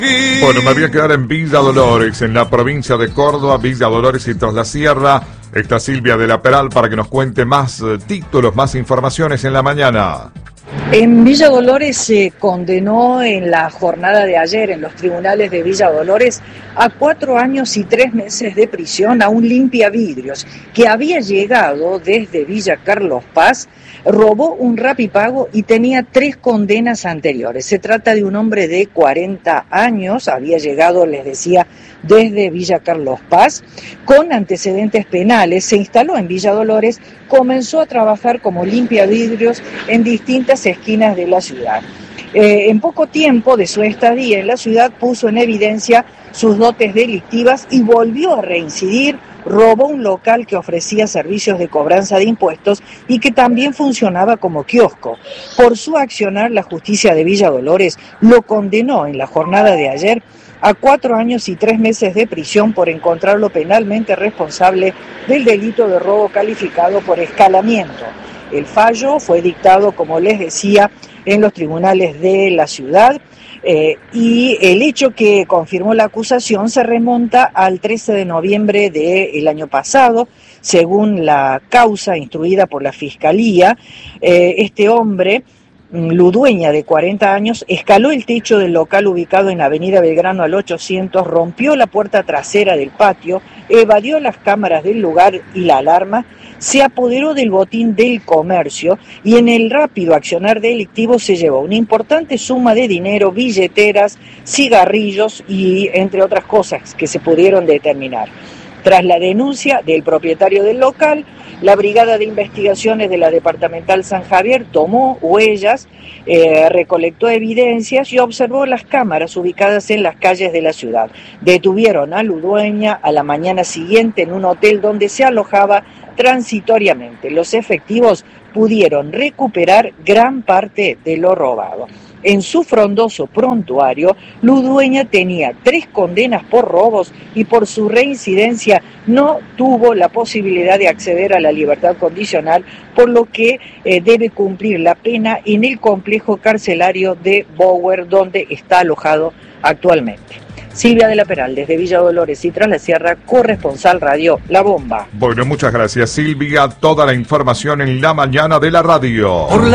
Bueno, me voy a quedar en Villa Dolores, en la provincia de Córdoba, Villa Dolores y Tras la Sierra. Está Silvia de la Peral para que nos cuente más títulos, más informaciones en la mañana. En Villa Dolores se condenó en la jornada de ayer en los tribunales de Villa Dolores a 4 años y 3 meses de prisión a un limpiavidrios que había llegado desde Villa Carlos Paz, robó un Rapipago y tenía 3 condenas anteriores. Se trata de un hombre de 40 años, había llegado, les decía, desde Villa Carlos Paz, con antecedentes penales, se instaló en Villa Dolores, comenzó a trabajar como limpiavidrios en distintas esquinas de la ciudad. En poco tiempo de su estadía en la ciudad puso en evidencia sus dotes delictivas y volvió a reincidir. Robó un local que ofrecía servicios de cobranza de impuestos y que también funcionaba como kiosco. Por su accionar, la justicia de Villa Dolores lo condenó en la jornada de ayer a 4 años y 3 meses de prisión por encontrarlo penalmente responsable del delito de robo calificado por escalamiento. El fallo fue dictado, como les decía, en los tribunales de la ciudad. Y el hecho que confirmó la acusación se remonta al 13 de noviembre del año pasado. Según la causa instruida por la Fiscalía, este hombre, Ludueña, de 40 años, escaló el techo del local ubicado en Avenida Belgrano al 800, rompió la puerta trasera del patio, evadió las cámaras del lugar y la alarma, se apoderó del botín del comercio y en el rápido accionar delictivo se llevó una importante suma de dinero, billeteras, cigarrillos y entre otras cosas que se pudieron determinar. Tras la denuncia del propietario del local, la Brigada de Investigaciones de la Departamental San Javier tomó huellas, recolectó evidencias y observó las cámaras ubicadas en las calles de la ciudad. Detuvieron a Ludueña a la mañana siguiente en un hotel donde se alojaba transitoriamente. Los efectivos pudieron recuperar gran parte de lo robado. En su frondoso prontuario, Ludueña tenía 3 condenas por robos y por su reincidencia no tuvo la posibilidad de acceder a la libertad condicional, por lo que debe cumplir la pena en el complejo carcelario de Bower, donde está alojado actualmente. Silvia de la Peral, desde Villa Dolores y Tras la Sierra, corresponsal Radio La Bomba. Bueno, muchas gracias, Silvia. Toda la información en la mañana de la radio.